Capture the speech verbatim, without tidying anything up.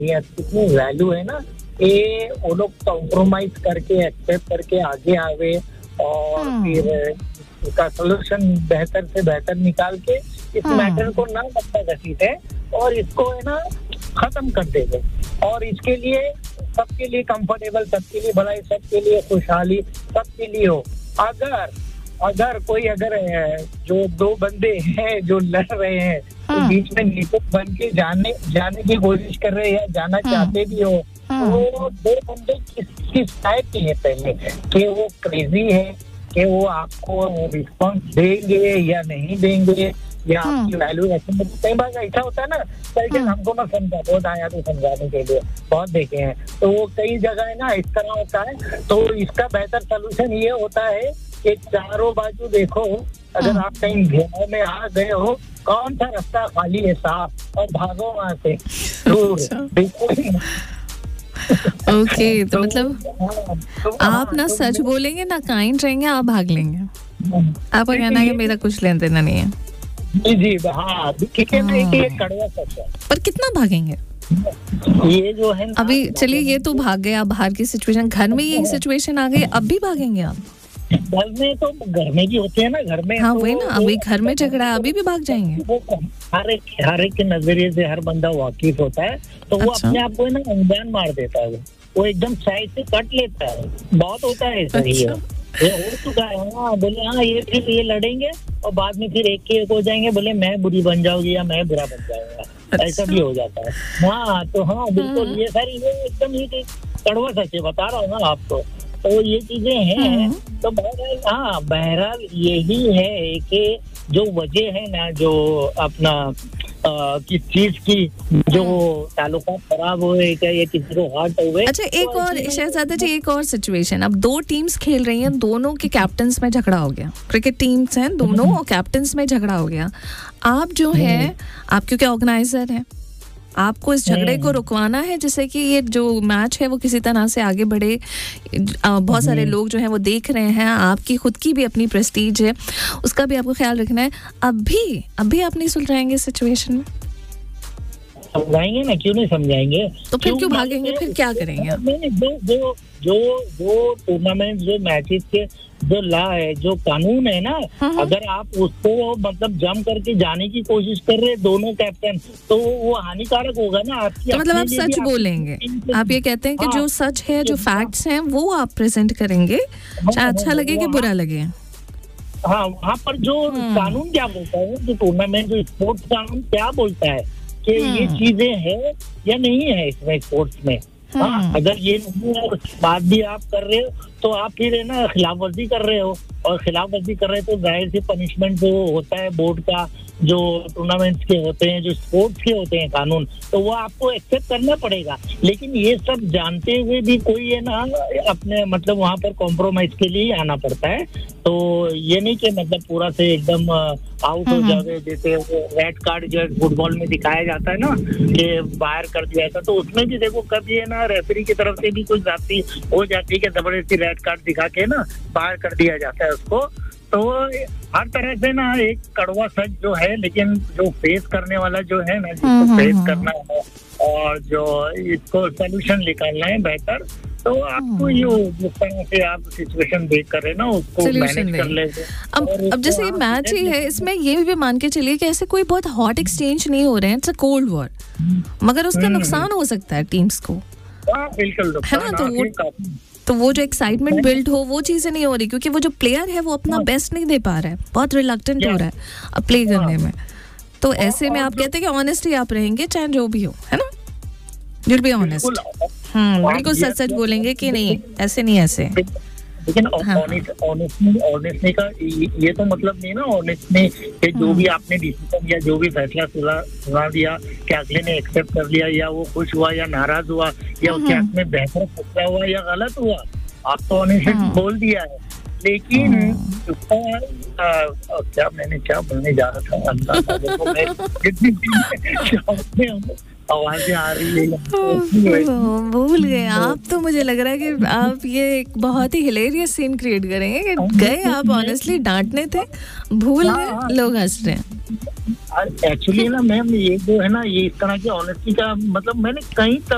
कितनी वैल्यू है ना, ये वो लोग कॉम्प्रोमाइज करके एक्सेप्ट करके आगे आवे और फिर इसका सोल्यूशन बेहतर से बेहतर निकाल के इस मैटर को ना लगता घसीटे और इसको है ना खत्म कर देंगे। और इसके लिए सबके लिए कंफर्टेबल, सबके लिए भलाई, सबके लिए खुशहाली, सबके लिए हो। अगर अगर कोई अगर जो दो बंदे हैं जो लड़ रहे हैं तो बीच में नीचे बन के जाने जाने की कोशिश कर रहे हैं या जाना चाहते भी हो, तो दो बंदे किस किस टाइप के हैं पहले, कि वो क्रेजी है, कि वो आपको रिस्पॉन्स देंगे या नहीं देंगे, या आपकी वैल्यू ऐसे में कई बार ऐसा होता है ना, कई हमको ना समझा, बहुत आया तो समझाने के लिए बहुत देखे हैं, तो वो कई जगह है ना इस तरह होता है। तो इसका बेहतर सोल्यूशन ये होता है कि चारों बाजू देखो, अगर आप कहीं घेराव में आ गए हो, कौन सा रास्ता खाली है साफ, और भागो वहां से दूर, बिल्कुल। ओके, तो मतलब आप ना सच बोलेंगे ना काइंड रहेंगे, आप भाग लेंगे। आपका कहना है कि मेरा कुछ लेन देना नहीं है। जी जी हाँ, ठीक है ना, ये कड़वा सच है। पर कितना भागेंगे ये जो है अभी? चलिए ये तो भाग गए, आप बाहर की सिचुएशन, घर में यही सिचुएशन आ गई, अब भी भागेंगे आप? घर में तो घर में भी होते हैं ना, घर में हाँ तो वही ना, अभी घर में झगड़ा है, अभी भी भाग जाएंगे? हर एक हर एक के नजरिए से हर बंदा वाकिफ होता है, तो वो अच्छा? अपने आप को ना अनजान मार देता है, वो वो एकदम साइड से कट लेता है। बहुत होता है सही है, ये हो चुका है। हाँ बोले हाँ ये फिर ये लड़ेंगे और बाद में फिर एक के एक हो जाएंगे, बोले मैं बुरी बन जाऊंगी या मैं बुरा बन जाऊंगा, अच्छा? ऐसा भी हो जाता है। हाँ तो हाँ बिल्कुल, ये सारी ये एकदम ही कड़वा सच है, बता रहा हूँ ना आपको। तो ये चीजें हैं, तो बहरहाल हाँ बहरहाल यही है कि जो वजह है ना, जो अपना आ, किस चीज की जो ताल्लुकात खराब हुए या किसी को हर्ट हुए। अच्छा एक तो और शहजादा जी, एक और सिचुएशन, अब दो टीम्स खेल रही हैं, दोनों के कैप्टन्स में झगड़ा हो गया, क्रिकेट टीम्स हैं दोनों और कैप्टन्स में झगड़ा हो गया। आप जो है, आप क्योंकि ऑर्गेनाइजर हैं, आपको इस झगड़े को रुकवाना है जिससे कि ये जो मैच है वो किसी तरह से आगे बढ़े। बहुत सारे लोग जो हैं वो देख रहे हैं, आपकी खुद की भी अपनी प्रेस्टीज है, उसका भी आपको ख्याल रखना है। अभी अभी आप नहीं सुलझाएंगे सिचुएशन में? समझाएंगे ना, क्यों नहीं समझाएंगे। तो फिर क्यों भागेंगे, फिर क्या करेंगे? जो जो जो जो टूर्नामेंट, जो मैचेस के जो लॉ है, जो कानून है ना, अगर आप उसको मतलब जम करके जाने की कोशिश कर रहे हैं दोनों कैप्टन, तो वो हानिकारक होगा ना आपकी। तो मतलब आप सच बोलेंगे, आप ये कहते हैं कि जो सच है, जो फैक्ट्स हैं वो आप प्रेजेंट करेंगे, चाहे अच्छा लगे कि बुरा लगे। हाँ वहाँ पर जो कानून क्या बोलता है, जो टूर्नामेंट जो स्पोर्ट्स कानून क्या बोलता है कि ये चीजें है या नहीं है इसमें स्पोर्ट्स में। हाँ अगर ये नहीं है बात भी आप कर रहे हो तो आप फिर है ना खिलाफ वर्जी कर रहे हो, और खिलाफ वर्जी कर रहे हो तो जाहिर से पनिशमेंट जो होता है बोर्ड का, जो टूर्नामेंट्स के होते हैं, जो स्पोर्ट्स के होते हैं कानून, तो वो आपको एक्सेप्ट करना पड़ेगा। लेकिन ये सब जानते हुए भी कोई है ना अपने मतलब वहाँ पर कॉम्प्रोमाइज के लिए आना पड़ता है। तो ये नहीं कि मतलब पूरा से एकदम आउट हो जाए, जैसे रेड कार्ड जो फुटबॉल में दिखाया जाता है ना कि बाहर कर दिया था, तो उसमें भी देखो कभी है ना रेफरी की तरफ से भी कुछ जाती हो जाती है कि जबरदस्ती रेड कार्ड दिखा के ना बाहर कर दिया जाता है उसको। तो हर तरह से ना एक कड़वा सच जो है, लेकिन जो फेस करने वाला जो है ना, जिसको फेस करना है और जो इसको सोल्यूशन निकालना है बेहतर, तो आपको ये जिस तरह से आप सिचुएशन देख कर रहे ना उसको मैनेज कर ले। अब अब जैसे ये मैच ही है, इसमें ये भी मान के चलिए कि ऐसे कोई बहुत हॉट एक्सचेंज नहीं हो रहे हैं, इट्स अ कोल्ड वॉर, मगर उसका नुकसान हो सकता है टीम्स को, बिल्कुल है ना। तो वो तो वो जो एक्साइटमेंट बिल्ड हो वो चीजें नहीं हो रही, क्योंकि वो जो प्लेयर है वो अपना बेस्ट नहीं दे पा रहा है, बहुत रिलक्टेंट हो रहा है अब प्ले करने में। तो ऐसे में आप कहते हैं कि ऑनेस्टली आप रहेंगे चाहे जो भी हो, है ना, विल बी ऑनेस्ट। हम्म बिल्कुल सच सच बोलेंगे कि नहीं ऐसे नहीं ऐसे। लेकिन ऑनेस्टली का ये तो मतलब नहीं ना, ऑनेस्टली कि जो भी आपने डिसीजन या जो भी फैसला सुना दिया कि अगले ने एक्सेप्ट कर लिया, या वो खुश हुआ या नाराज हुआ, या उसके हाथ में बेहतर फैसला हुआ या गलत हुआ, आप तो ऑनेस्टली बोल दिया है। लेकिन उसका क्या मैंने क्या बोलने जा रहा था, आवाजें आ रही है भूल गए आप। तो मुझे लग रहा है कि आप ये एक बहुत ही हिलेरियस सीन क्रिएट करेंगे कि गए आप ऑनेस्टली डांटने थे, भूल गए, लोग हंस रहे हैं। एक्चुअली ना मैम ये जो है ना, ये इस तरह की ऑनेस्टी का मतलब मैंने कहीं तब